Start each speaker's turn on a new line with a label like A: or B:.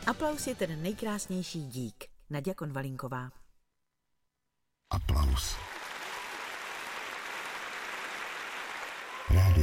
A: Aplaus je ten nejkrásnější dík. Naďa Konvalinková.
B: Aplaus. Rádio